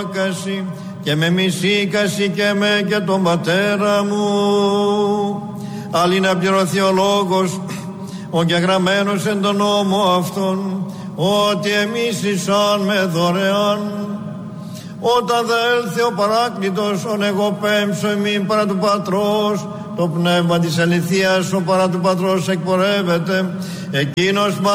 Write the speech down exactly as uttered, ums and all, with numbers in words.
και με μισήκαση και με και τον πατέρα μου. Άλλη να πληρωθεί ο λόγος, ο και γραμμένος εν τον νόμο αυτόν, ότι εμείς εισάν με δωρεάν. Όταν θα έλθει ο Παράκλητος, ον εγώ πέμψω εμήν παρά του Πατρός, το πνεύμα της αληθείας, ο παρά του Πατρός εκπορεύεται, εκείνος